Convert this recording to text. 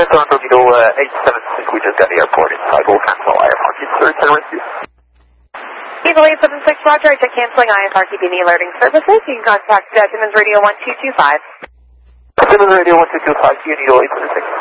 Thornburg Eagle 876, we just got the airport inside. We'll cancel IFR. Keep the return with you. Eagle 876, Roger. I check canceling IFR, keeping the alerting services. You can contact Simmons Radio 1225. Simmons Radio 1225, Eagle 876.